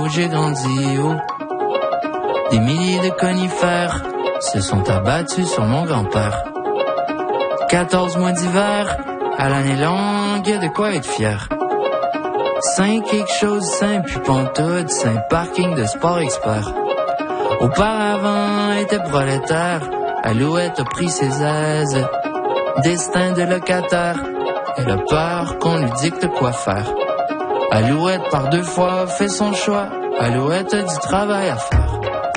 où j'ai grandi, oh. Des milliers de conifères se sont abattus sur mon grand-père. 14 mois d'hiver, à l'année longue, y'a de quoi être fier. 5 quelque chose sain, puis pantoute, 5 parking de sport expert. Auparavant, était prolétaire, Alouette a pris ses aises. Destin de locataire, elle a peur qu'on lui dicte quoi faire. Alouette par 2 fois fait son choix, Alouette a du travail à faire.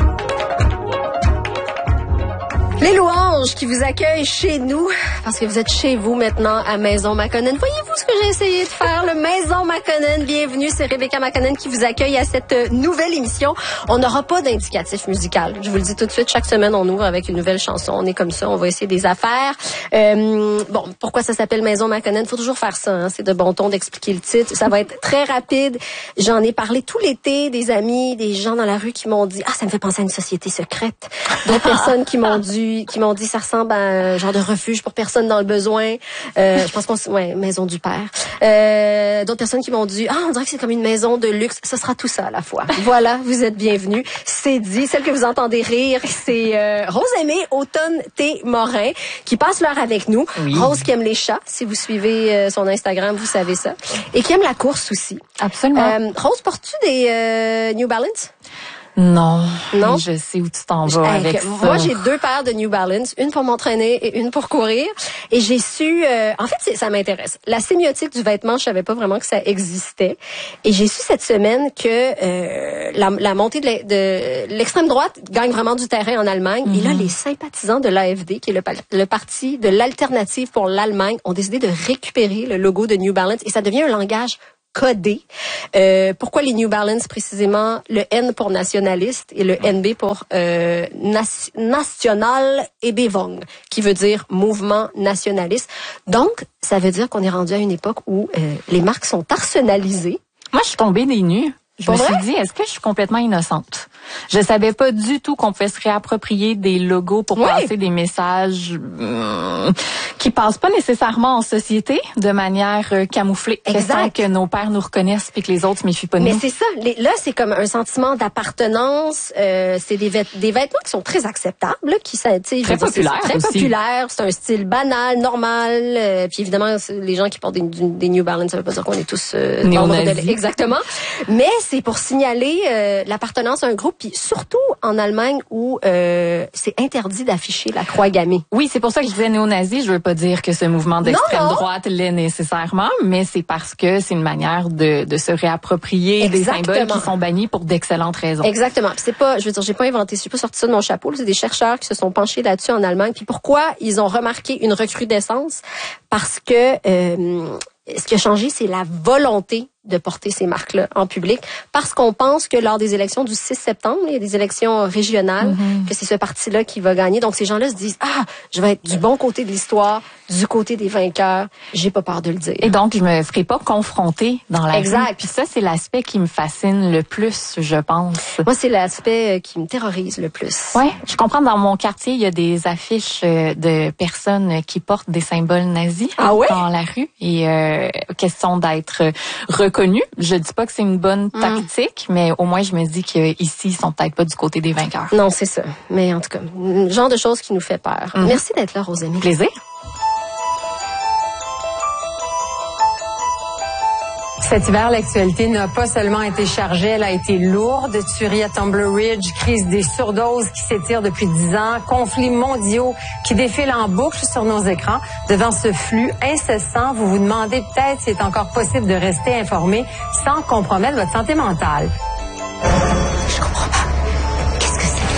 Les louanges qui vous accueillent chez nous, parce que vous êtes chez vous maintenant à Maison Makonnen. Voyez-vous ce que j'ai essayé de faire? Le Maison Makonnen, bienvenue, c'est Rebecca Makonnen qui vous accueille à cette nouvelle émission. On n'aura pas d'indicatif musical. Je vous le dis tout de suite, chaque semaine on ouvre avec une nouvelle chanson. On est comme ça, on va essayer des affaires. Bon, pourquoi ça s'appelle Maison Makonnen? Faut toujours faire ça, hein? C'est de bon ton d'expliquer le titre. Ça va être très rapide. J'en ai parlé tout l'été, des amis, des gens dans la rue qui m'ont dit « Ah, ça me fait penser à une société secrète. » D'autres personnes qui m'ont dit ça ressemble à un genre de refuge pour personnes dans le besoin. Je pense maison du père. D'autres personnes qui m'ont dit on dirait que c'est comme une maison de luxe. Ce sera tout ça à la fois. Voilà, vous êtes bienvenus. C'est dit. Celle que vous entendez rire, c'est Rose-Aimée Automne-T-Morin qui passe l'heure avec nous. Oui. Rose qui aime les chats. Si vous suivez son Instagram, vous savez ça. Et qui aime la course aussi. Absolument. Rose, portes-tu des New Balance? Non, je sais où tu t'en vas avec ça. Moi, j'ai 2 paires de New Balance, une pour m'entraîner et une pour courir. Et j'ai su, en fait, ça m'intéresse. La sémiotique du vêtement, je savais pas vraiment que ça existait. Et j'ai su cette semaine que la montée de l'extrême droite gagne vraiment du terrain en Allemagne. Et là, les sympathisants de l'AfD, qui est le parti de l'alternative pour l'Allemagne, ont décidé de récupérer le logo de New Balance et ça devient un langage codé. Pourquoi les New Balance précisément? Le N pour nationaliste et le NB pour National Ebevong, qui veut dire mouvement nationaliste. Donc, ça veut dire qu'on est rendu à une époque où les marques sont arsenalisées. Moi, je suis tombée des nues. Je me suis dit, est-ce que je suis complètement innocente? Je savais pas du tout qu'on pouvait se réapproprier des logos pour passer des messages qui passent pas nécessairement en société de manière camouflée. Exact. Que nos pères nous reconnaissent puis que les autres se méfient pas de nous. Mais c'est ça. Là, c'est comme un sentiment d'appartenance. C'est des vêtements qui sont très acceptables, très populaires. Très populaires. C'est un style banal, normal. Puis évidemment, les gens qui portent des New Balance, ça veut pas dire qu'on est tous néo-nazis. Exactement. Mais c'est pour signaler l'appartenance à un groupe, puis surtout en Allemagne où c'est interdit d'afficher la croix gammée. Oui, c'est pour ça que je disais néo-nazi. Je veux pas dire que ce mouvement d'extrême droite l'est nécessairement, mais c'est parce que c'est une manière de se réapproprier des symboles qui sont bannis pour d'excellentes raisons. Exactement. Puis c'est pas, je veux dire, j'ai pas sorti ça de mon chapeau. C'est des chercheurs qui se sont penchés là-dessus en Allemagne. Puis pourquoi ils ont remarqué une recrudescence? Parce que ce qui a changé, c'est la volonté de porter ces marques-là en public, parce qu'on pense que lors des élections du 6 septembre, il y a des élections régionales, que c'est ce parti-là qui va gagner. Donc, ces gens-là se disent, je vais être du bon côté de l'histoire, du côté des vainqueurs, j'ai pas peur de le dire. Et donc, je me ferai pas confronter dans la Exact. rue. Puis ça, c'est l'aspect qui me fascine le plus, je pense. Moi, c'est l'aspect qui me terrorise le plus. Ouais, je comprends. Dans mon quartier, il y a des affiches de personnes qui portent des symboles nazis dans la rue. Et question d'être reconnus. Je dis pas que c'est une bonne tactique, mais au moins je me dis qu'ici, ils sont peut-être pas du côté des vainqueurs. Non, c'est ça. Mais en tout cas, le genre de choses qui nous fait peur. Merci d'être là, Rose-Aimée. Plaisir. Cet hiver, l'actualité n'a pas seulement été chargée, elle a été lourde. Tuerie à Tumbler Ridge, crise des surdoses qui s'étire depuis 10 ans, conflits mondiaux qui défilent en boucle sur nos écrans. Devant ce flux incessant, vous vous demandez peut-être s'il est encore possible de rester informé sans compromettre votre santé mentale. Je comprends pas. Qu'est-ce que c'est?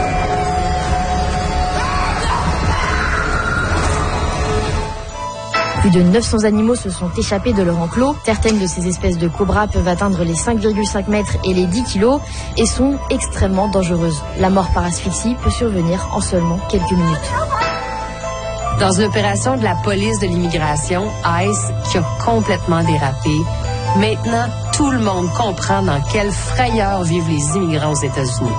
Plus de 900 animaux se sont échappés de leur enclos. Certaines de ces espèces de cobras peuvent atteindre les 5,5 mètres et les 10 kilos et sont extrêmement dangereuses. La mort par asphyxie peut survenir en seulement quelques minutes. Dans une opération de la police de l'immigration, ICE, qui a complètement dérapé, maintenant, tout le monde comprend dans quelle frayeur vivent les immigrants aux États-Unis.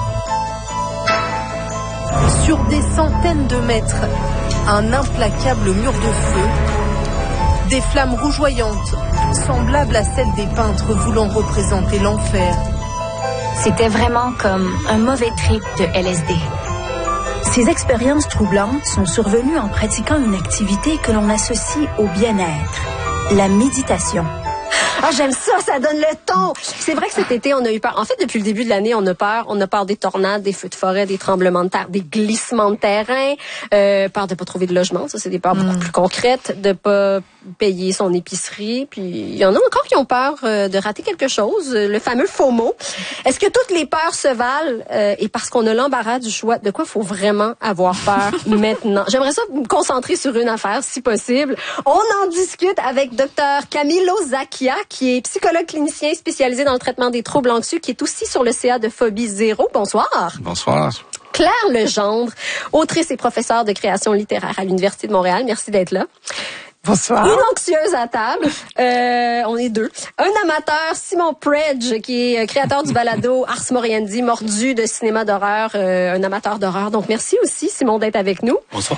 Sur des centaines de mètres, un implacable mur de feu, des flammes rougeoyantes, semblables à celles des peintres voulant représenter l'enfer. C'était vraiment comme un mauvais trip de LSD. Ces expériences troublantes sont survenues en pratiquant une activité que l'on associe au bien-être, la méditation. Ah, j'aime ça, ça donne le ton. C'est vrai que cet été, on a eu peur. En fait, depuis le début de l'année, on a peur. On a peur des tornades, des feux de forêt, des tremblements de terre, des glissements de terrain, peur de pas trouver de logement. Ça, c'est des peurs beaucoup plus concrètes, de pas payer son épicerie. Puis, il y en a encore qui ont peur de rater quelque chose, le fameux FOMO. Est-ce que toutes les peurs se valent? Et parce qu'on a l'embarras du choix, de quoi faut vraiment avoir peur maintenant? J'aimerais ça me concentrer sur une affaire, si possible. On en discute avec Dr Camilo Zacchia, qui est psychologue clinicien spécialisé dans le traitement des troubles anxieux, qui est aussi sur le CA de Phobie Zéro. Bonsoir. Bonsoir. Claire Legendre, autrice et professeure de création littéraire à l'Université de Montréal. Merci d'être là. Bonsoir. Une anxieuse à table. On est deux. Un amateur, Simon Predge, qui est créateur du balado Ars Moriendi, mordu de cinéma d'horreur, un amateur d'horreur. Donc, merci aussi, Simon, d'être avec nous. Bonsoir.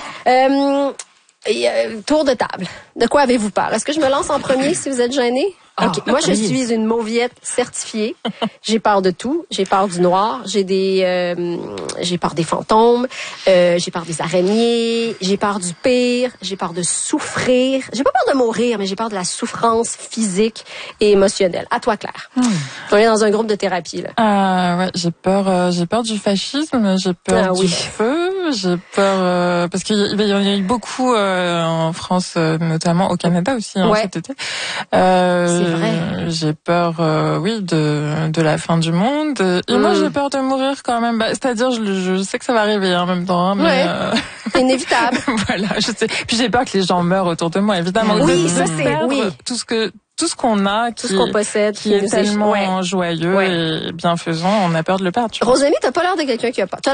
Tour de table. De quoi avez-vous peur? Est-ce que je me lance en premier si vous êtes gêné? OK. Moi, je suis une mauviette certifiée. J'ai peur de tout. J'ai peur du noir. J'ai peur des fantômes. J'ai peur des araignées. J'ai peur du pire. J'ai peur de souffrir. J'ai pas peur de mourir, mais j'ai peur de la souffrance physique et émotionnelle. À toi, Claire. On est dans un groupe de thérapie, là. Ouais, j'ai peur du fascisme. J'ai peur du feu. J'ai peur, parce qu'il y a eu beaucoup, en France, notamment au Canada aussi, cet été. C'est vrai. J'ai peur, de la fin du monde. Et moi, j'ai peur de mourir quand même. C'est-à-dire, je sais que ça va arriver en même temps, mais c'est inévitable. Voilà, je sais. Puis j'ai peur que les gens meurent autour de moi, évidemment. Oui, ça c'est tout ce qu'on a, tout ce qu'on possède, qui est tellement joyeux et bienfaisant, on a peur de le perdre. Rosalie, t'as pas l'air de quelqu'un qui a peur.